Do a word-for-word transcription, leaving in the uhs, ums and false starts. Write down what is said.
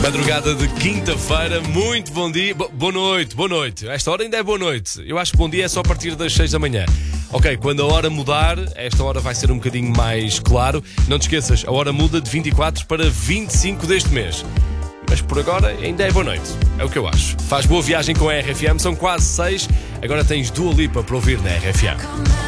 Madrugada de quinta-feira, muito bom dia. Bo- boa noite, boa noite. Esta hora ainda é boa noite. Eu acho que bom dia é só a partir das seis da manhã. Ok, quando a hora mudar, esta hora vai ser um bocadinho mais claro. Não te esqueças, a hora muda de vinte e quatro para vinte e cinco deste mês. Mas por agora ainda é boa noite. É o que eu acho. Faz boa viagem com a R F M, são quase seis. Agora tens Dua Lipa para ouvir na R F M.